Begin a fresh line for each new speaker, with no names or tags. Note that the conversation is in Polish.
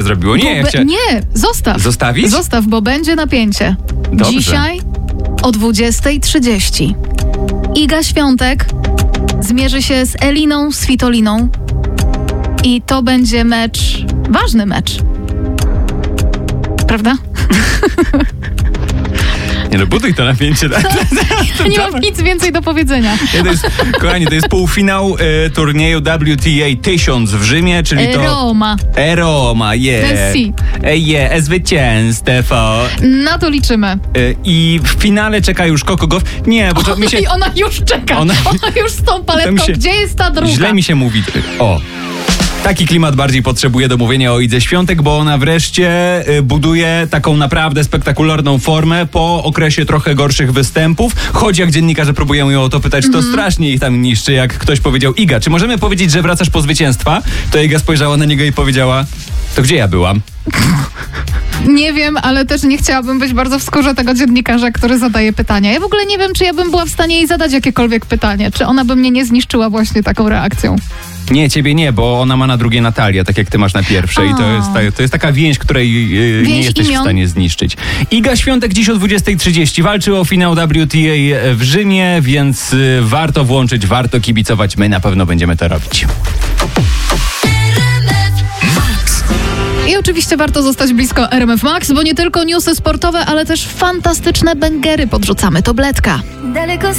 zrobiło. Nie,
Nie, zostaw.
Zostawić?
Zostaw, bo będzie napięcie.
Dobrze.
Dzisiaj o 20:30 Iga Świątek zmierzy się z Eliną Svitoliną i to będzie mecz, ważny mecz. Prawda?
Nie no, buduj to napięcie.
Nie mam nic więcej do powiedzenia.
Kochani, to jest półfinał turnieju WTA 1000 w Rzymie, czyli to... Roma, zwycięstwo.
Na to liczymy.
I w finale czeka już Coco Gauff. Nie, bo to mi się...
I ona już czeka. Ona już z tą paletką. Gdzie jest ta druga?
Źle mi się mówi. O. Taki klimat bardziej potrzebuje do mówienia o Idze Świątek, bo ona wreszcie buduje taką naprawdę spektakularną formę po okresie trochę gorszych występów. Choć jak dziennikarze próbują ją o to pytać, to strasznie ich tam niszczy, jak ktoś powiedział: Iga, czy możemy powiedzieć, że wracasz po zwycięstwa? To Iga spojrzała na niego i powiedziała: to gdzie ja byłam?
Nie wiem, ale też nie chciałabym być bardzo w skórze tego dziennikarza, który zadaje pytania. Ja w ogóle nie wiem, czy ja bym była w stanie jej zadać jakiekolwiek pytanie. Czy ona by mnie nie zniszczyła właśnie taką reakcją?
Nie, ciebie nie, bo ona ma na drugie Natalię, tak jak ty masz na pierwsze. I to jest taka więź, której nie jesteś w stanie zniszczyć. Iga Świątek dziś o 20:30 walczy o finał WTA w Rzymie, więc warto włączyć, warto kibicować. My na pewno będziemy to robić.
I oczywiście warto zostać blisko RMF Max, bo nie tylko newsy sportowe, ale też fantastyczne bęgery podrzucamy. To Bledka.
Daleko